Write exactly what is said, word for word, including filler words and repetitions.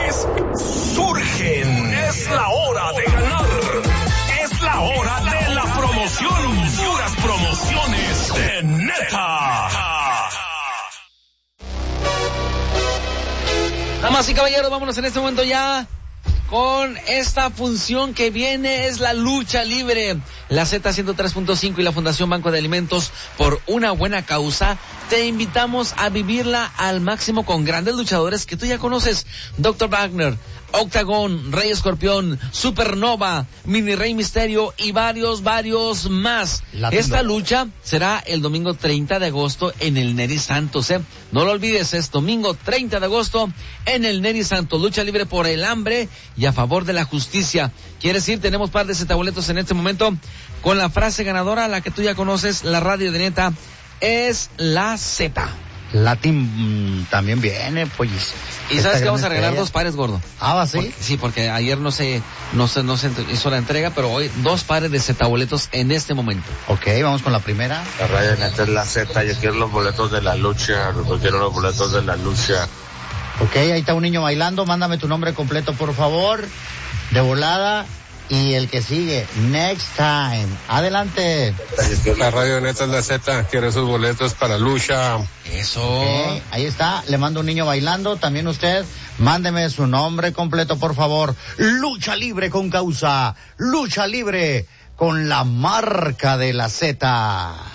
promociones surgen. Es la hora de ganar. Es la hora de la promoción. Puras promociones de neta. Damas y caballeros, vámonos en este momento ya con esta función que viene, es la lucha libre. La Z ciento tres punto cinco y la Fundación Banco de Alimentos por una buena causa. Te invitamos a vivirla al máximo con grandes luchadores que tú ya conoces. doctor Wagner, Octagón, Rey Escorpión, Supernova, Mini Rey Misterio y varios, varios más. Latino. Esta lucha será el domingo treinta de agosto en el Neri Santos, ¿eh? No lo olvides, es domingo treinta de agosto en el Neri Santos. Lucha libre por el hambre y a favor de la justicia. ¿Quieres ir? Tenemos par de Z-boletos en este momento con la frase ganadora, la que tú ya conoces, la radio de neta es la Z. Latin también viene, pues. Y sabes que vamos a regalar dos pares, gordo. Ah, ¿va sí? Porque, sí, porque ayer no se, no se, no se hizo la entrega, pero hoy dos pares de Z-boletos en este momento. Ok, vamos con la primera. La radio neta es la Z, yo quiero los boletos de la lucha, yo quiero los boletos de la lucha. Ok, ahí está un niño bailando, mándame tu nombre completo, por favor, de volada. Y el que sigue, Next Time. Adelante. La radio neta es la Z, quiero sus boletos para lucha. Eso. Okay, ahí está, le mando un niño bailando. También usted, mándeme su nombre completo, por favor. Lucha libre con causa. Lucha libre con la marca de la Z.